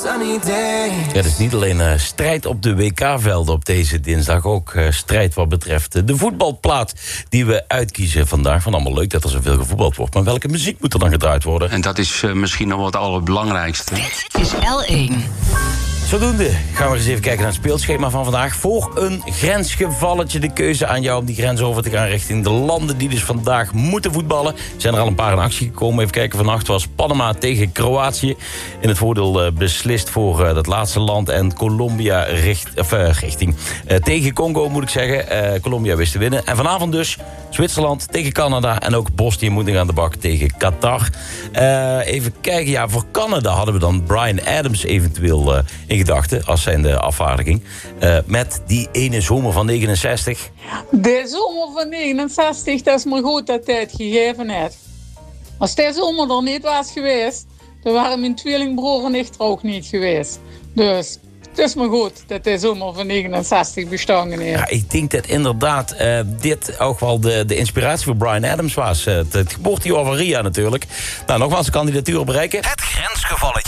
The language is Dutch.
Ja, het is niet alleen strijd op de WK-velden op deze dinsdag. Ook strijd wat betreft de voetbalplaat die we uitkiezen vandaag. Van allemaal leuk dat er zoveel gevoetbald wordt. Maar welke muziek moet er dan gedraaid worden? En dat is misschien nog wel het allerbelangrijkste. Dit is L1. Zodoende gaan we eens even kijken naar het speelschema van vandaag. Voor een grensgevalletje, de keuze aan jou om die grens over te gaan richting de landen die dus vandaag moeten voetballen. Zijn er al een paar in actie gekomen. Even kijken, vannacht was Panama tegen Kroatië. In het voordeel beslist voor dat laatste land. En Colombia tegen Congo moet ik zeggen. Colombia wist te winnen. En vanavond dus Zwitserland tegen Canada. En ook Bosnië moet aan de bak tegen Qatar. Even kijken, ja, voor Canada hadden we dan Bryan Adams eventueel in gedachten als zijn de afvaardiging. Met die ene zomer van 69. De zomer van 69, dat is maar goed dat hij het gegeven heeft. Als deze zomer er niet was geweest, dan waren mijn tweelingbroer en ik er ook niet geweest. Dus het is maar goed dat de zomer van 69 bestaan heeft. Ja, ik denk dat inderdaad dit ook wel de inspiratie voor Bryan Adams was. Het geboortejaar van Ria natuurlijk. Nou, nogmaals de kandidatuur bereiken. Het grensgevalletje.